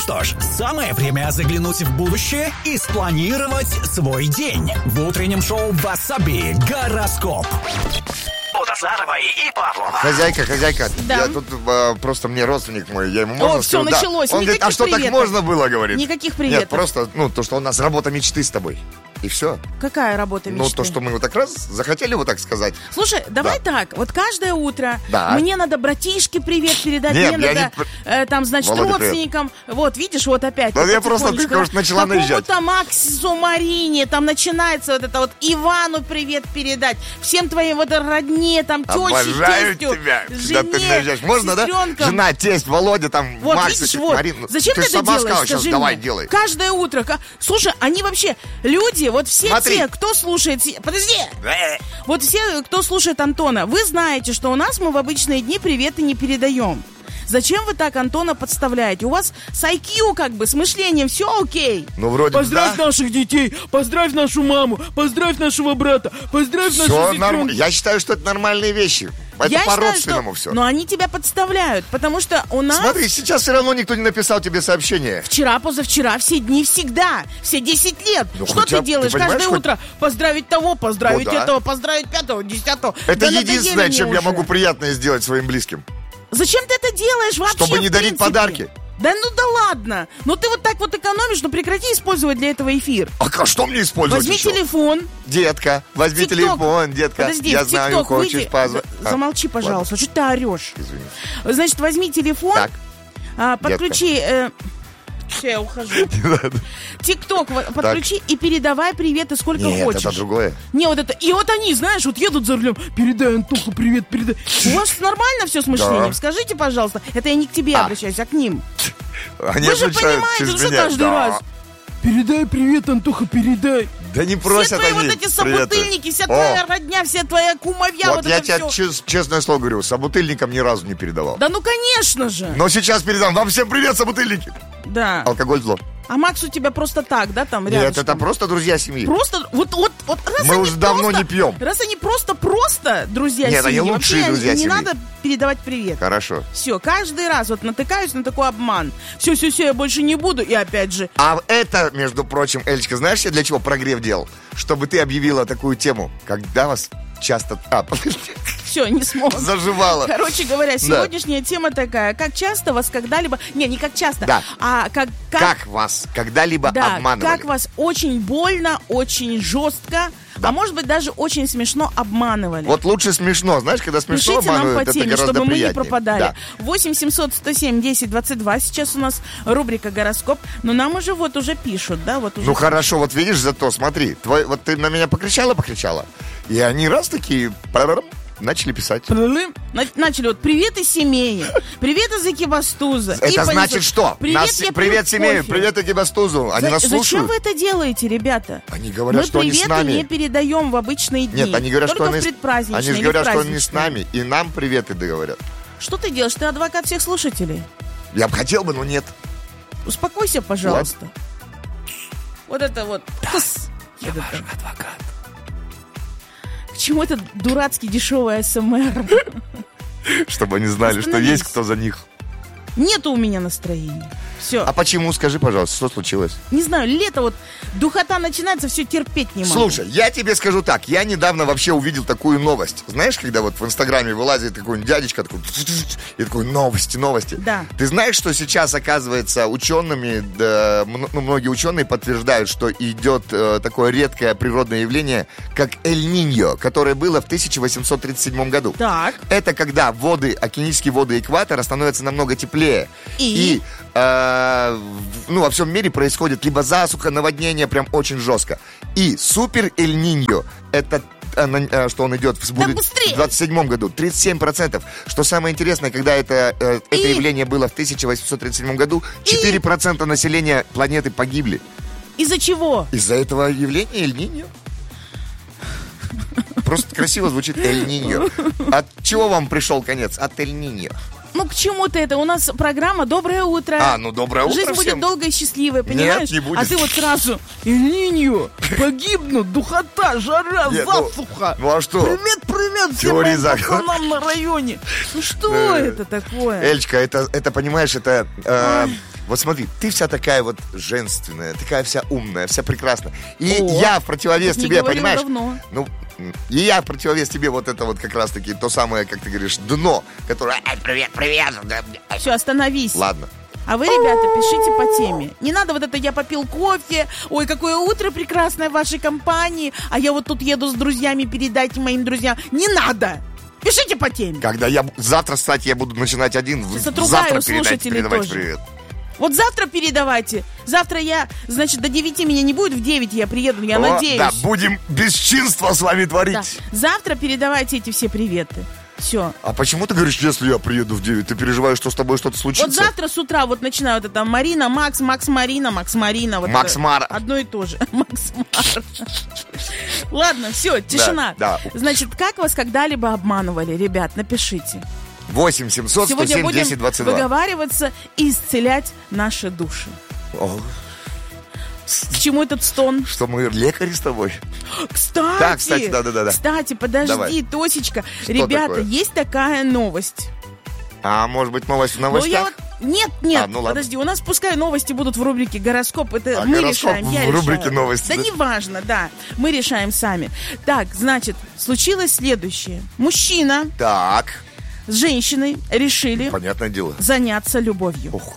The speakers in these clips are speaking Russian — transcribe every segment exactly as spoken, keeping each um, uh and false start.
что ж, самое время заглянуть в будущее и спланировать свой день. В утреннем шоу «Васаби» гороскоп. Утасаровой и Павлова. Хозяйка, хозяйка, Да. я тут э, просто мне родственник мой, я ему можно О, все сказать, началось. Да. Он говорит, а Никаких что так приветов. можно было, говорит? Никаких приветов. Нет, просто, ну, то, что у нас работа мечты с тобой. И все. Какая работа мечты? Ну, то, что мы вот так раз захотели вот так сказать. Слушай, давай Да. так, вот каждое утро Да. мне надо братишке привет передать, Нет, мне я надо, не- э, там, значит, Володя, привет. родственникам. Вот, видишь, вот опять. Да вот я просто, ты, потихонечку, конечно, начала наезжать. Какому-то Максу Марине, там начинается вот это вот Ивану привет передать, всем твоим вот родне, там, теще, Обожаю тестю, тебя, когда жене, ты наезжаешь. Можно, да? сестренкам. Жена, тесть, Володя, там, Вот, Макс, видишь, этих, вот. Марин. Ну, Зачем ты, ты это сама делаешь? сказала, сейчас Скажи давай, мне. делай. Каждое утро. ка- Слушай, они вообще, люди, вот все Смотри. те, кто слушает... се- Подожди! Вот все, кто слушает Антона, вы знаете, что у нас мы в обычные дни приветы не передаем. Зачем вы так Антона подставляете? У вас с ай кью, как бы, с мышлением все окей. Ну, вроде Поздравь да. наших детей, поздравь нашу маму, поздравь нашего брата, поздравь нашу Все сестренку. нормально. Я считаю, что это нормальные вещи. Это Я считаю, по-родственному что- все. Но они тебя подставляют, потому что у нас... Смотри, сейчас все равно никто не написал тебе сообщение. Вчера, позавчера, все дни, всегда. Все десять лет. Ну, Что хотя ты бы, делаешь ты понимаешь, каждое хоть- утро? Поздравить того, поздравить Ну да. этого, поздравить пятого, десятого. Это Да единственное, надоели чем мне я уже. могу приятное сделать своим близким. Зачем ты это делаешь вообще? Чтобы не в дарить принципе? подарки. Да ну да ладно. Ну ты вот так вот экономишь, ну прекрати использовать для этого эфир. А ка- что мне использовать Возьми еще? телефон. Детка, возьми TikTok. телефон, детка. Подожди, я в знаю, TikTok хочешь выйди. позвать. За- Замолчи, пожалуйста. Что ты орешь? Извини. Значит, возьми телефон, Так. а, подключи... э, Все, я ухожу. ТикТок во- подключи и передавай приветы сколько Нет, хочешь. это другое. Не, вот это. И вот они, знаешь, вот едут за рулем. Передай, Антоха, привет, передай. У вас нормально все с мышлением? Да. Скажите, пожалуйста. Это я не к тебе А. обращаюсь, а к ним. Они Вы же отвечают понимаете, через ну что меня. каждый Да. раз? Передай привет, Антоха, передай. Да не Все просят твои они вот эти приветы. собутыльники, вся О, твоя родня, вся твоя кумовья, Вот вот, я это тебе все. чес- честное слово говорю, собутыльникам ни разу не передавал. Да ну, конечно же. Но сейчас передам. Вам всем привет, собутыльники. Да. Алкоголь зло. А Макс у тебя просто так, да, там рядышком? Нет, это просто друзья семьи. Просто, вот, вот, вот, раз Мы они уже давно просто- не пьем. Раз они просто-просто друзья Нет, семьи, они лучшие вообще друзья не семьи. надо передавать привет. Хорошо. Все, каждый раз вот натыкаюсь на такой обман. Все-все-все, я больше не буду. И опять же, А это, между прочим, Элечка, знаешь, я для чего прогрев делал? Чтобы ты объявила такую тему, когда вас часто... А, подожди, все, не смог. заживала. Короче говоря, сегодняшняя тема такая. Как часто вас когда-либо... Не, не как часто, Да. а как... Как вас когда-либо Да, обманывали? как вас очень больно, очень жестко, а может быть даже очень смешно обманывали. Вот лучше смешно, знаешь, когда смешно Пишите нам обманывают, по это теме, гораздо чтобы мы приятнее. не пропадали. Да. восемь семьсот сто семь десять двадцать два. Сейчас у нас рубрика «Гороскоп». Но нам уже вот уже пишут, да? Вот уже. Ну хорошо, вот видишь, зато смотри, твой, вот ты на меня покричала, покричала, и они раз такие парарам, начали писать. На- Начали вот привет из семьи, привет из Экибастуза. И Это понеслось. значит что? Привет, Нас- я пью привет семье, кофе. привет Экибастузу. Они За- нас Зачем слушают. вы это делаете, ребята? Они говорят, Мы что они с приветы нами. не передаем в обычные дни. Нет, они говорят, Только что они, в предпраздничные они или в говорят, что они с праздничные. нами, и нам приветы договорят. Что ты делаешь? Ты адвокат всех слушателей. Я бы хотел бы, но нет. Успокойся, пожалуйста. Вот это вот. Тс. Вот это. Адвокат. К чему это дурацкий дешевый АСМР? Чтобы они знали, что Остановись. есть кто за них. Нету у меня настроения. Все. А почему, скажи, пожалуйста, что случилось? Не знаю, лето вот, духота начинается, все терпеть не могу. Слушай, я тебе скажу так, я недавно вообще увидел такую новость. Знаешь, когда вот в Инстаграме вылазит такой дядечка, такой, и такой, новости, новости. Да. Ты знаешь, что сейчас, оказывается, учеными, да, м- ну, многие ученые подтверждают, что идет э, такое редкое природное явление, как Эль-Ниньо, которое было в тысяча восемьсот тридцать седьмом году. Так. Это когда воды, океанические воды экватора становятся намного теплее. И? И, э, в- ну, во всем мире происходит либо засуха, наводнение, прям очень жестко. И супер Эль-Ниньо, это э, на- э, что он идет в, будет быстрее! в двадцать седьмом году, тридцать семь процентов. Что самое интересное, когда это, э, это И? явление было в тысяча восемьсот тридцать седьмом году, четыре процента населения планеты погибли. Из-за чего? Из-за этого явления Эль-Ниньо. Просто красиво звучит Эль-Ниньо. От чего вам пришел конец? От Эль-Ниньо. Ну, к чему ты это? У нас программа «Доброе утро». А, ну доброе утро Жизнь всем. будет долгой и счастливой, понимаешь? не будет. А ты вот сразу «Эль-Ниньо, погибнут, духота, жара, Нет, ну, засуха». ну а что? Привет, привет всем Теории моим заговора. пацанам на районе. Ну что Э, это такое? Эльчка, это, это понимаешь, это... э, Вот смотри, ты вся такая вот женственная, такая вся умная, вся прекрасная. И О, я в противовес не тебе, говорил понимаешь? давно. Ну, и я в противовес тебе вот это вот как раз-таки то самое, как ты говоришь, дно, которое... Ай, привет, привет. Все, остановись. Ладно. А вы, ребята, пишите по теме. Не надо вот это «я попил кофе», «ой, какое утро прекрасное в вашей компании», а я вот тут еду с друзьями, передайте моим друзьям. Не надо! Пишите по теме. Когда я... Завтра, кстати, я буду начинать один. Сейчас Завтра отругаю передайте, слушателей передавайте тоже. привет. Вот завтра передавайте. Завтра я, значит, до девяти меня не будет, в девять я приеду, я О, надеюсь. Да, будем бесчинство с вами творить. Да. Завтра передавайте эти все приветы. Все. А почему ты говоришь, если я приеду в девять, ты переживаешь, что с тобой что-то случится? Вот завтра с утра вот начинаю вот это Марина, Макс, Макс, Марина, Макс, Марина. Вот Макс это Мар. Одно и то же. Макс Мар. Ладно, все, тишина. Да, да. Значит, как вас когда-либо обманывали, ребят, напишите. восемь семьсот сто Сегодня семь будем десять двадцать два. выговариваться и исцелять наши души. О, К чему этот стон? что мы лекари с тобой? Кстати, Да, кстати, да-да-да. Кстати, подожди, Давай. Тосечка. Что Ребята, такое? есть такая новость. А может быть, новость в Ну, я новостях? вот... Нет, нет, А, ну ладно. подожди, у нас пускай новости будут в рубрике «Гороскоп». Это А мы гороскоп решаем, я в рубрике решаю. «Новости», Да да? неважно, да, мы решаем сами. Так, значит, случилось следующее. Мужчина Так, с женщиной решили понятное дело. заняться любовью. Ох.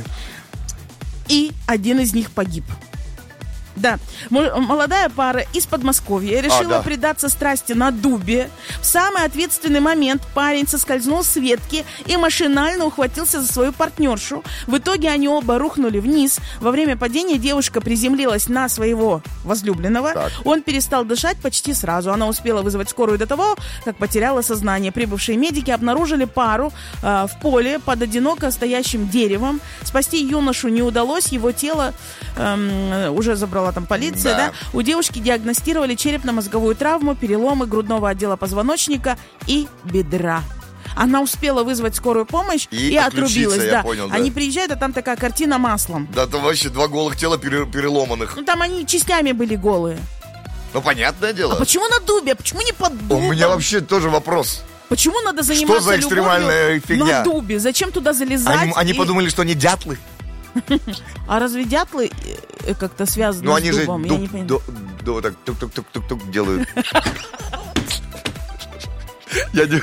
И один из них погиб. Да, М- молодая пара из Подмосковья решила да. предаться страсти на дубе. В самый ответственный момент парень соскользнул с ветки и машинально ухватился за свою партнершу. В итоге они оба рухнули вниз. Во время падения девушка приземлилась на своего возлюбленного. Так. Он перестал дышать почти сразу. Она успела вызвать скорую до того, как потеряла сознание. Прибывшие медики обнаружили пару э, в поле под одиноко стоящим деревом. Спасти юношу не удалось. Его тело эм, уже забрала там полиция, да. Да. У девушки диагностировали черепно-мозговую травму, переломы грудного отдела позвоночника и бедра. Она успела вызвать скорую помощь и, И отрубилась. я Да. понял, да. Они приезжают, а там такая картина маслом. Да, там вообще два голых тела пере- переломанных. Ну там они частями были голые. Ну, понятное дело. А почему на дубе? А почему не под У дубом? меня вообще тоже вопрос. Почему надо заниматься за экстремальная любовью фигня? на дубе? Зачем туда залезать? Они, они и- подумали, что они дятлы. А разве дятлы э, как-то связаны Ну, с они же дубом? Я дуб, не понимаю. до- до- так тук-тук-тук-тук делают. Я не...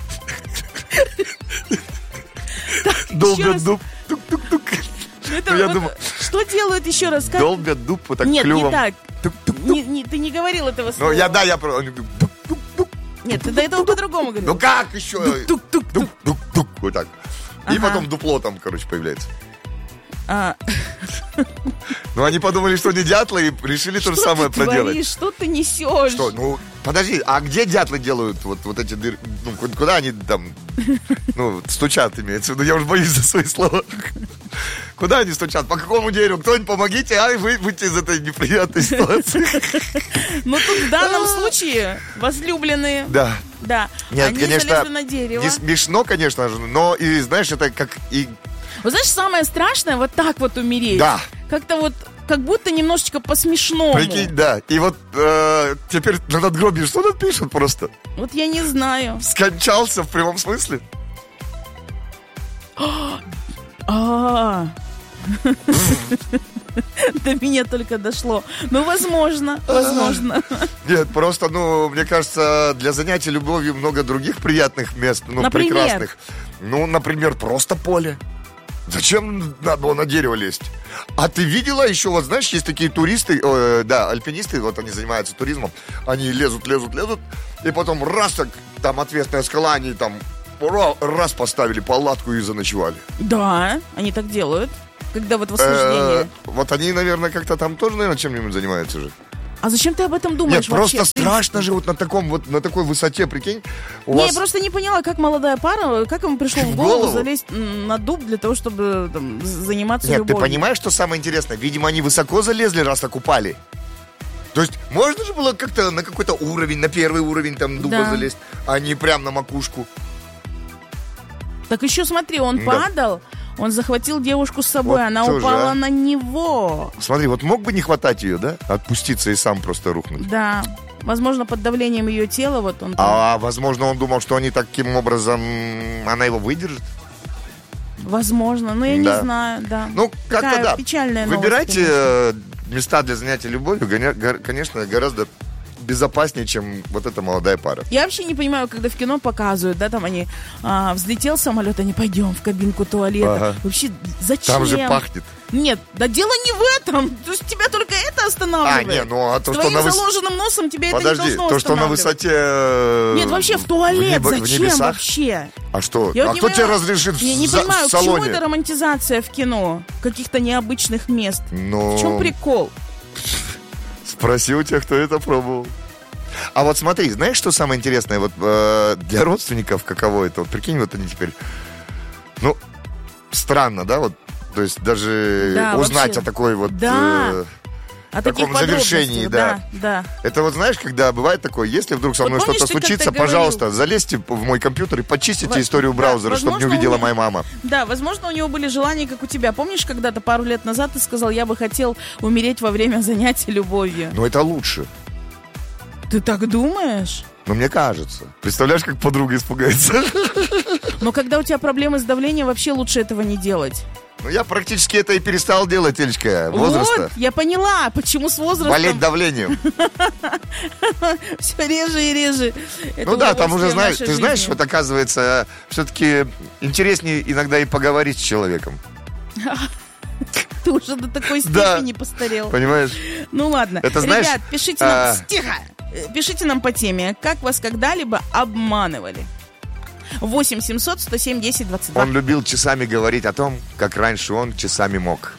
Долбят раз. дуб. Тук-тук-тук. Это Ну, я вот думаю- Что делают еще раз? Как... Долбят дуб вот так Нет, клювом. не так. Тук-тук. Не- не- ты не говорил этого слова. Ну, я, да, я... про- они говорят, тук-тук-тук. Нет, ты до этого по-другому говорил. Ну, как еще? Тук-тук-тук. Тук-тук-тук. Вот так. И Ага. потом дупло там, короче, появляется. А, Ну, они подумали, что они дятлы, и решили то же самое ты проделать. творишь? Что ты несешь? Что? Ну, подожди, а где дятлы делают вот, вот эти дыры? Ну, ку- куда они там, ну, стучат, имеется в виду? Я уже боюсь за свои слова. Куда они стучат? По какому дереву? Кто-нибудь помогите, а вы выйти из этой неприятной ситуации. Ну, тут в данном случае возлюбленные, Да. да, Нет, они конечно, залезли на дерево. не смешно, конечно же, но, и знаешь, это как и... Вы знаешь, самое страшное вот так вот умереть. Да. Как-то вот, как будто немножечко по-смешному. Прикинь, да. И вот э, теперь на надгробии что тут пишут просто? Вот я не знаю. Скончался в прямом смысле? А. До меня только дошло. Ну, возможно, возможно. Нет, просто, ну, мне кажется, для занятия любовью много других приятных мест, ну, Например? прекрасных. Ну, например, просто поле. Зачем надо было на дерево лезть? А ты видела еще, вот знаешь, есть такие туристы, э, да, альпинисты, вот они занимаются туризмом, они лезут, лезут, лезут, и потом раз так, там ответственная скала, они там ра- раз поставили палатку и заночевали. Да, они так делают. Когда вот Э, восхождение. Вот они, наверное, как-то там тоже, наверное, чем-нибудь занимаются же. А зачем ты об этом думаешь Нет, просто вообще? страшно же вот на таком вот, на такой высоте, прикинь. У Не, вас... я просто не поняла, как молодая пара, как ему пришло в В голову, голову? залезть м, на дуб для того, чтобы там, з- заниматься Нет, любовью. ты понимаешь, что самое интересное? Видимо, они высоко залезли, раз так упали. То есть можно же было как-то на какой-то уровень, на первый уровень там дуба Да. залезть, а не прям на макушку. Так еще смотри, он Да. падал, он захватил девушку с собой, Вот она тоже, упала а. на него. Смотри, вот мог бы не хватать ее, да? Отпуститься и сам просто рухнуть. Да, возможно, под давлением ее тела вот он... там- А возможно, он думал, что они таким образом... Она его выдержит? Возможно, но я Да. не знаю, да. Ну, как-то Такая да. печальная новость, Выбирайте конечно. э, места для занятия любовью, гоня- гор- конечно, гораздо безопаснее, чем вот эта молодая пара. Я вообще не понимаю, когда в кино показывают, да, там они а, взлетел самолет, они пойдем в кабинку туалета. Ага. Вообще, зачем? Там же пахнет. Нет, да дело не в этом. То есть тебя только это останавливает. А, не, ну а то, С что твоим на выс- заложенным носом тебя Подожди, это не должно то, что на останавливать. высоте... э, Нет, вообще в туалет. небо- в Зачем небесах? вообще? А что? Я а вот не кто тебе понимаю- разрешит Не, не в, за- понимаю, в к чему салоне? это романтизация в кино? Каких-то необычных мест. Ну, В чем прикол? спроси у тех, кто это пробовал. А вот смотри, знаешь, что самое интересное? Вот э, для родственников каково это? Вот прикинь, вот они теперь... Ну, странно, да? Вот, то есть даже Да, узнать вообще. о такой вот... Да. э, О таком таких завершении, подробностях, да. да, да. Это вот знаешь, когда бывает такое, если вдруг со Вот мной помнишь, что-то ты как-то случится, говорил? пожалуйста, залезьте в мой компьютер и почистите Во- историю да, браузера, чтобы не возможно, увидела у меня- моя мама. Да, возможно, у него были желания, как у тебя. Помнишь, когда-то пару лет назад ты сказал, я бы хотел умереть во время занятий любовью? Но это лучше. Ты так думаешь? Но мне кажется. Представляешь, как подруга испугается? Но когда у тебя проблемы с давлением, вообще лучше этого не делать. Ну, я практически это и перестал делать, Элечка, возраста. Вот, я поняла, почему с возрастом Болеть давлением. все реже и реже. Это Ну да, там уже удовольствие в знаешь, нашей ты знаешь, жизни. вот оказывается, все-таки интереснее иногда и поговорить с человеком. Ты уже до такой Да. степени постарел. Понимаешь? Ну ладно. Это знаешь, Ребят, пишите нам... а- Тихо! Э, Пишите нам по теме, как вас когда-либо обманывали. восемь семьсот сто семь десять двадцать два. Он любил часами говорить о том, как раньше он часами мог.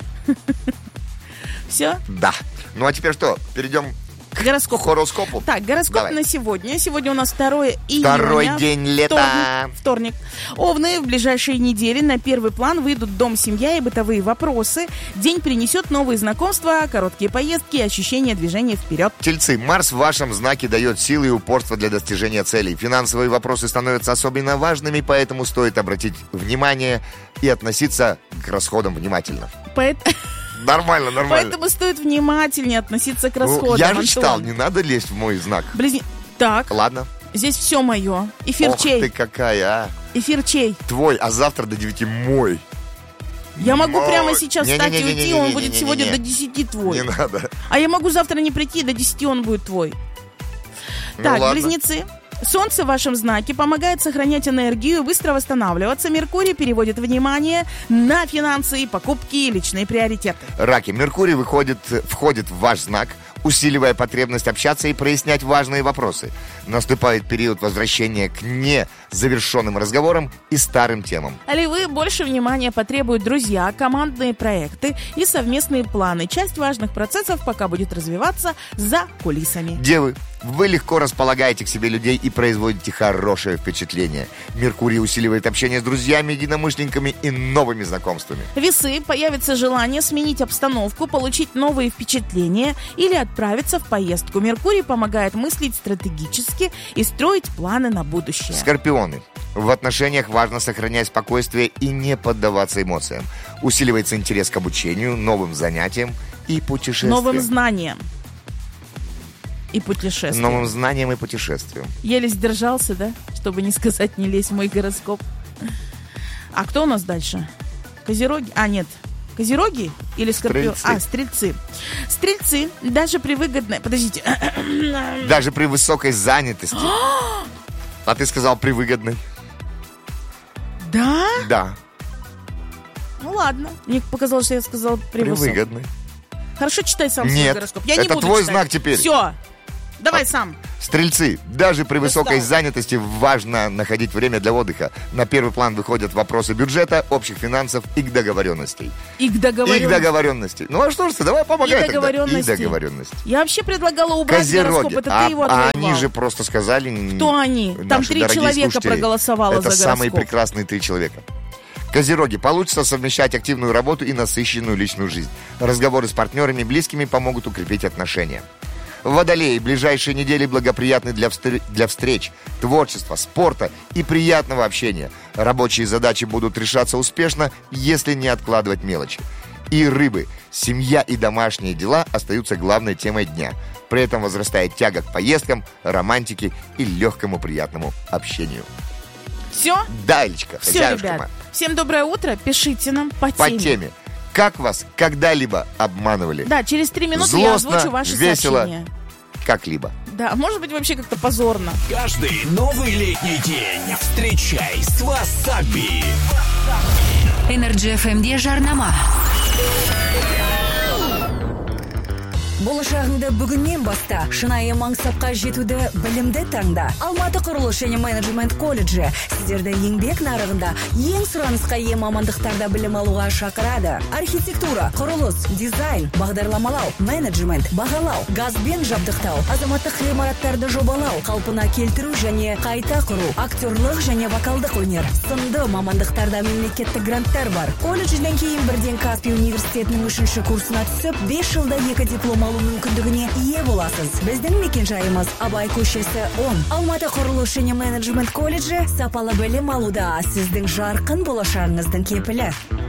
Все? Да. Ну а теперь что? Перейдем к Гороскоп. хороскопу. Так, гороскоп Давай. на сегодня. Сегодня у нас второе июня. Второй день лета. Вторник. Вторник. Овны в ближайшие недели на первый план выйдут дом, семья и бытовые вопросы. День принесет новые знакомства, короткие поездки и ощущение движения вперед. Тельцы, Марс в вашем знаке дает силы и упорство для достижения целей. Финансовые вопросы становятся особенно важными, поэтому стоит обратить внимание и относиться к расходам внимательно. Поэт- Нормально, нормально. Поэтому стоит внимательнее относиться к Ну, расходам. я же Антон. читал, не надо лезть в мой знак. Близне- Так, Ладно. здесь все мое. Эфир Ох чей? ты какая, а. Эфир чей? Твой, а завтра до девяти мой. Я могу Мой. прямо сейчас встать и уйти, он будет Не-не-не-не-не-не-не-не. сегодня до десяти твой. Не надо. А я могу завтра не прийти, до десяти он будет твой. Ну, Так, ладно. близнецы. Солнце в вашем знаке помогает сохранять энергию и быстро восстанавливаться. Меркурий переводит внимание на финансы, покупки и личные приоритеты. Раки, Меркурий выходит, входит в ваш знак, усиливая потребность общаться и прояснять важные вопросы. Наступает период возвращения к незавершенным разговорам и старым темам. Львы, больше внимания потребуют друзья, командные проекты и совместные планы. Часть важных процессов пока будет развиваться за кулисами. Девы, вы легко располагаете к себе людей и производите хорошее впечатление. Меркурий усиливает общение с друзьями, единомышленниками и новыми знакомствами. Весы, появится желание сменить обстановку, получить новые впечатления или отправиться в поездку. Меркурий помогает мыслить стратегически и строить планы на будущее. Скорпионы. В отношениях важно сохранять спокойствие и не поддаваться эмоциям. Усиливается интерес к обучению, новым занятиям и путешествиям. Новым знаниям и путешествиям. Новым знаниям и путешествиям. Еле сдержался, да? Чтобы не сказать, не лезь в мой гороскоп. А кто у нас дальше? Козероги? А, нет. Козероги или скорпионы? Стрельцы. А, стрельцы. Стрельцы даже при выгодной... Подождите. Даже при высокой занятости. А ты сказал при выгодной? Да? Да, Ну ладно. Мне показалось, что я сказала при, при высокой. выгодной. Хорошо, читай сам свой Нет, гороскоп. Я не это буду твой читать. знак теперь. Все. Давай сам. Стрельцы, даже при высокой Достал. занятости важно находить время для отдыха. На первый план выходят вопросы бюджета, общих финансов и договоренностей. И к И договоренности. договоренности. Ну а что ж ты, давай помогай И тогда. договоренности. И договоренности. Я Я вообще предлагала убрать гороскоп. Козероги. Это А, ты его а отвоевал. они же просто сказали... Кто они? Там наши три дорогие человека слушатели, проголосовало это за самые гороскоп. прекрасные три человека. Козероги, получится совмещать активную работу и насыщенную личную жизнь. Разговоры с партнерами и близкими помогут укрепить отношения. Водолеи, ближайшие недели благоприятны для, встр... для встреч, творчества, спорта и приятного общения. Рабочие задачи будут решаться успешно, если не откладывать мелочи. И рыбы, семья и домашние дела остаются главной темой дня. При этом возрастает тяга к поездкам, романтике и легкому приятному общению. Все? Да, Элечка, Все, хозяюшка ребят. моя. Всем доброе утро, пишите нам по теме. По теме. Как вас когда-либо обманывали? Да, через три минуты Злостно, я озвучу ваши весело, сообщения. Как-либо. Да, может быть, вообще как-то позорно. Каждый новый летний день встречай с Васаби. Energy эф эмде жарнама. Болашағыңды бүгіннен баста, шынайы маңсапқа жетуді білімді таңда. Алматы құрылыс және менеджмент колледжі сіздерді еңбек нарығында ең сұранысқа ие мамандықтарда білім алуға шақырады. Архитектура, құрылыс, дизайн, бағдарламалау, менеджмент, бағалау, газбен жабдықтау, азаматтық ғимараттарды жобалау, қалпына келтіру және қайта құру, актерлық және вокалдық өнер, сынды мамандықтарда мемлекеттік гранттар бар. Колледжден кейін бірден Каспий университетінің үшінші курсына түсіп, бес жылда екі диплом алу мүмкіндігіне ие боласыз. Біздің мекенжайымыз Абай көшесі он. Алматы құрылыс және менеджмент колледжі сапалы білім алуда сіздің жарқын болашағыңыздың кепілі.